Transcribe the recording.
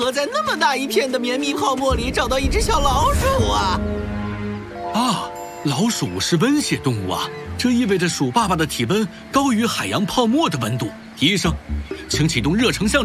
何在那么大一片的绵密泡沫里找到一只小老鼠啊？ 啊，老鼠是温血动物啊，这意味着鼠爸爸的体温高于海洋泡沫的温度。医生，请启动热成像